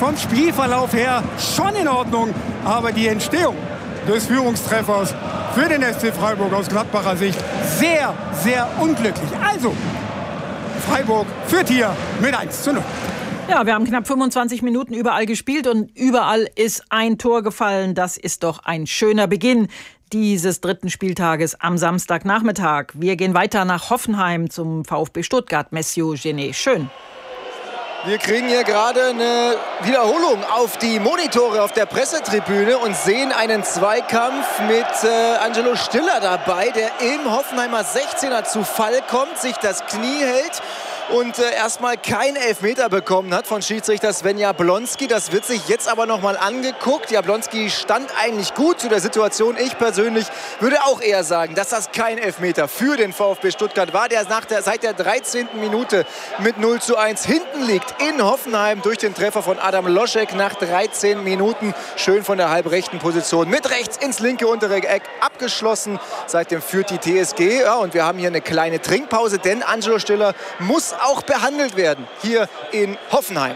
vom Spielverlauf her schon in Ordnung. Aber die Entstehung des Führungstreffers für den SC Freiburg aus Gladbacher Sicht sehr, sehr unglücklich. Also, Freiburg führt hier mit 1:0. Ja, wir haben knapp 25 Minuten überall gespielt und überall ist ein Tor gefallen. Das ist doch ein schöner Beginn dieses dritten Spieltages am Samstagnachmittag. Wir gehen weiter nach Hoffenheim zum VfB Stuttgart. Messieurs Genet, schön. Wir kriegen hier gerade eine Wiederholung auf die Monitore auf der Pressetribüne und sehen einen Zweikampf mit Angelo Stiller dabei, der im Hoffenheimer 16er zu Fall kommt, sich das Knie hält und erstmal keinen Elfmeter bekommen hat von Schiedsrichter Sven Jablonski. Das wird sich jetzt aber nochmal angeguckt. Jablonski stand eigentlich gut zu der Situation. Ich persönlich würde auch eher sagen, dass das kein Elfmeter für den VfB Stuttgart war, der seit der 13. Minute mit 0:1 hinten liegt in Hoffenheim durch den Treffer von Adam Loschek nach 13 Minuten. Schön von der halbrechten Position mit rechts ins linke untere Eck abgeschlossen. Seitdem führt die TSG. Ja, und wir haben hier eine kleine Trinkpause, denn Angelo Stiller muss auch behandelt werden hier in Hoffenheim.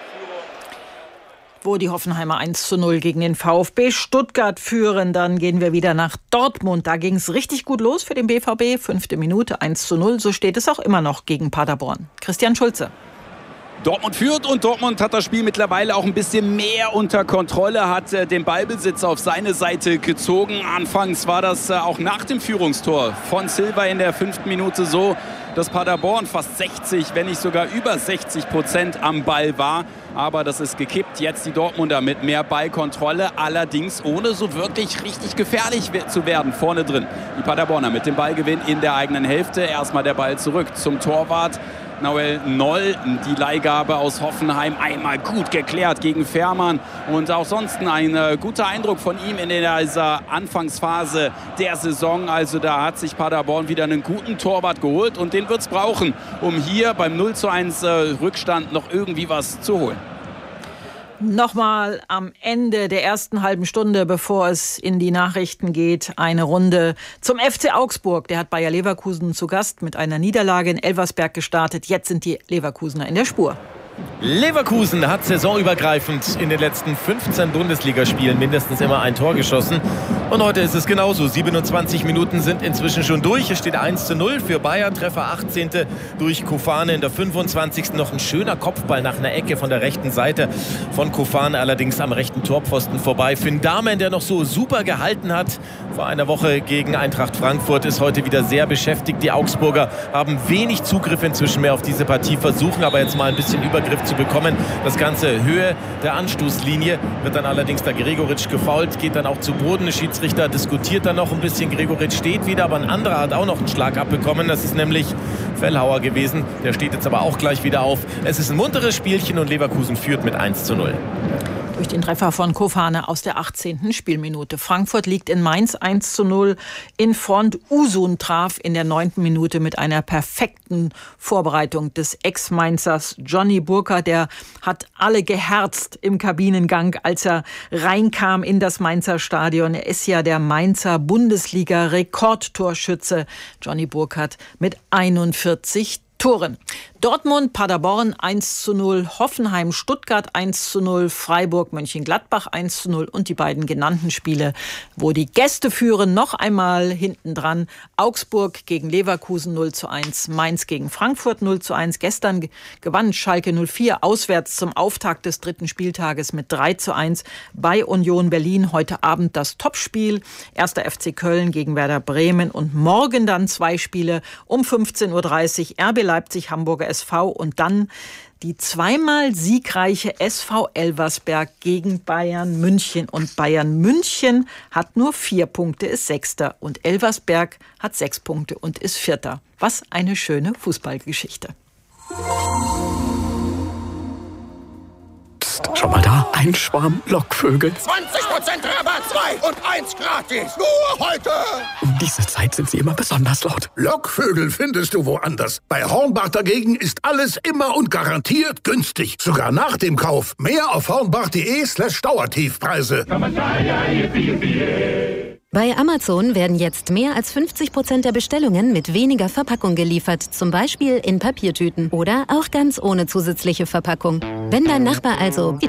Wo die Hoffenheimer 1:0 gegen den VfB Stuttgart führen, dann gehen wir wieder nach Dortmund. Da ging es richtig gut los für den BVB. 5. Minute 1:0. So steht es auch immer noch gegen Paderborn. Christian Schulze. Dortmund führt und Dortmund hat das Spiel mittlerweile auch ein bisschen mehr unter Kontrolle, hat den Ballbesitz auf seine Seite gezogen. Anfangs war das auch nach dem Führungstor von Silva in der 5. Minute so, dass Paderborn fast 60, wenn nicht sogar über 60% am Ball war. Aber das ist gekippt. Jetzt die Dortmunder mit mehr Ballkontrolle, allerdings ohne so wirklich richtig gefährlich zu werden vorne drin. Die Paderborner mit dem Ballgewinn in der eigenen Hälfte. Erstmal der Ball zurück zum Torwart. Noel Noll, die Leihgabe aus Hoffenheim, einmal gut geklärt gegen Fährmann. Und auch sonst ein guter Eindruck von ihm in dieser Anfangsphase der Saison. Also da hat sich Paderborn wieder einen guten Torwart geholt und den wird es brauchen, um hier beim 0:1 Rückstand noch irgendwie was zu holen. Nochmal am Ende der ersten halben Stunde, bevor es in die Nachrichten geht, eine Runde zum FC Augsburg. Der hat Bayer Leverkusen zu Gast mit einer Niederlage in Elversberg gestartet. Jetzt sind die Leverkusener in der Spur. Leverkusen hat saisonübergreifend in den letzten 15 Bundesligaspielen mindestens immer ein Tor geschossen. Und heute ist es genauso. 27 Minuten sind inzwischen schon durch. Es steht 1:0 für Bayern. Treffer 18. durch Kofane. In der 25. noch ein schöner Kopfball nach einer Ecke von der rechten Seite von Kofane. Allerdings am rechten Torpfosten vorbei. Finn Dahmen, der noch so super gehalten hat vor einer Woche gegen Eintracht Frankfurt, ist heute wieder sehr beschäftigt. Die Augsburger haben wenig Zugriff inzwischen mehr auf diese Partie, versuchen aber jetzt mal ein bisschen Übergriff zu bekommen. Das Ganze Höhe der Anstoßlinie, wird dann allerdings der Gregoritsch gefoult, geht dann auch zu Boden. Der Schiedsrichter diskutiert dann noch ein bisschen. Gregoritsch steht wieder, aber ein anderer hat auch noch einen Schlag abbekommen. Das ist nämlich Fellhauer gewesen. Der steht jetzt aber auch gleich wieder auf. Es ist ein munteres Spielchen und Leverkusen führt mit 1:0. Durch den Treffer von Kofane aus der 18. Spielminute. Frankfurt liegt in Mainz 1:0 in Front. Usun traf in der 9. Minute mit einer perfekten Vorbereitung des Ex-Mainzers Johnny Burkhardt. Der hat alle geherzt im Kabinengang, als er reinkam in das Mainzer Stadion. Er ist ja der Mainzer Bundesliga-Rekordtorschütze. Johnny Burkhardt mit 41 Toren. Dortmund, Paderborn 1:0, Hoffenheim, Stuttgart 1:0, Freiburg, Mönchengladbach 1:0 und die beiden genannten Spiele, wo die Gäste führen, noch einmal hinten dran. Augsburg gegen Leverkusen 0:1, Mainz gegen Frankfurt 0:1. Gestern gewann Schalke 04 auswärts zum Auftakt des dritten Spieltages mit 3:1 bei Union Berlin. Heute Abend das Topspiel, 1. FC Köln gegen Werder Bremen und morgen dann 2 Spiele um 15:30 Uhr, RB Leipzig, Hamburger SV und dann die zweimal siegreiche SV Elversberg gegen Bayern München. Und Bayern München hat nur 4 Punkte, ist 6. Und Elversberg hat 6 Punkte und ist 4. Was eine schöne Fußballgeschichte. Psst, schon mal da, ein Schwarm Lockvögel. 20% Rabatt, 2 und 1 gratis. Nur heute. Um diese Zeit sind sie immer besonders laut. Lockvögel findest du woanders. Bei Hornbach dagegen ist alles immer und garantiert günstig. Sogar nach dem Kauf. Mehr auf hornbach.de/Dauertiefpreise. Bei Amazon werden jetzt mehr als 50% der Bestellungen mit weniger Verpackung geliefert. Zum Beispiel in Papiertüten oder auch ganz ohne zusätzliche Verpackung. Wenn dein Nachbar also